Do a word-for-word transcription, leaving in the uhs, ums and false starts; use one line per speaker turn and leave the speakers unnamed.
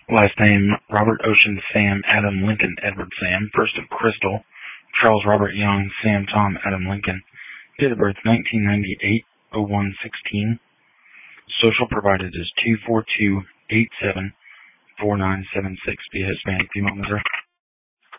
Last name, Robert Ocean Sam Adam Lincoln Edward Sam. First of Crystal, Charles Robert Young Sam Tom Adam Lincoln. Date of birth, nineteen ninety-eight, oh one sixteen. Social provided is two four two, eight seven, four nine seven six. Be a Hispanic female member.